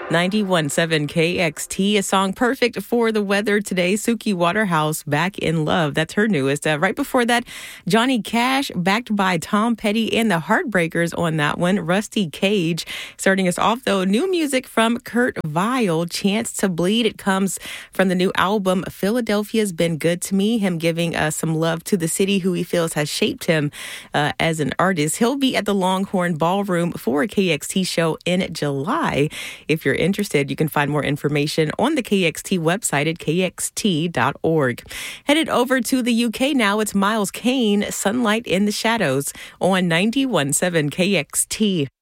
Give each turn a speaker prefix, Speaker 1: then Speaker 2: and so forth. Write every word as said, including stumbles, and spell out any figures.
Speaker 1: ninety-one point seven K X T, a song perfect for the weather today. Suki Waterhouse, Back in Love. That's her newest. Uh, right before that, Johnny Cash, backed by Tom Petty and the Heartbreakers on that one. Rusty Cage. Starting us off, though, new music from Kurt Vile, Chance to Bleed. It comes from the new album, Philadelphia's Been Good to Me. Him giving uh, some love to the city who he feels has shaped him uh, as an artist. He'll be at the Longhorn Ballroom for a K X T show in July. If you're interested, you can find more information on the K X T website at K X T dot org. Headed over to the U K now, it's Miles Kane, Sunlight in the Shadows on ninety-one point seven K X T.